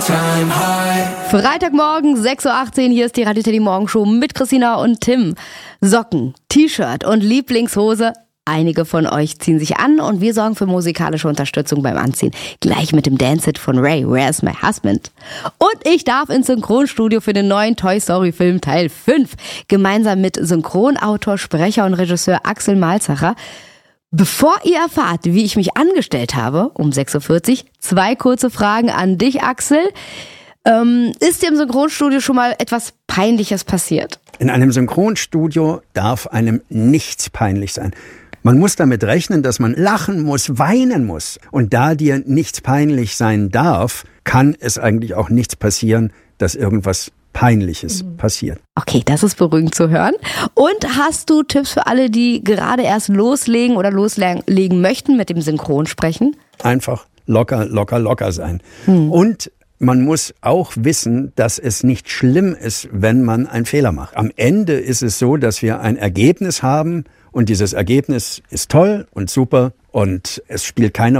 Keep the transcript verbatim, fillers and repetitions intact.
Freitagmorgen, sechs Uhr achtzehn, hier ist die Radio Teddy Morgenshow mit Christina und Tim. Socken, T-Shirt und Lieblingshose. Einige von euch ziehen sich an und wir sorgen für musikalische Unterstützung beim Anziehen. Gleich mit dem Dance-Hit von Ray, Where's My Husband? Und ich darf ins Synchronstudio für den neuen Toy Story Film Teil fünf. Gemeinsam mit Synchronautor, Sprecher und Regisseur Axel Malzacher. Bevor ihr erfahrt, wie ich mich angestellt habe, um sechs Uhr vierzig, zwei kurze Fragen an dich, Axel. Ähm, ist dir im Synchronstudio schon mal etwas Peinliches passiert? In einem Synchronstudio darf einem nichts peinlich sein. Man muss damit rechnen, dass man lachen muss, weinen muss. Und da dir nichts peinlich sein darf, kann es eigentlich auch nichts passieren, dass irgendwas Peinliches mhm. passiert. Okay, das ist beruhigend zu hören. Und hast du Tipps für alle, die gerade erst loslegen oder loslegen möchten mit dem Synchronsprechen? Einfach locker, locker, locker sein. Mhm. Und man muss auch wissen, dass es nicht schlimm ist, wenn man einen Fehler macht. Am Ende ist es so, dass wir ein Ergebnis haben und dieses Ergebnis ist toll und super und es spielt keine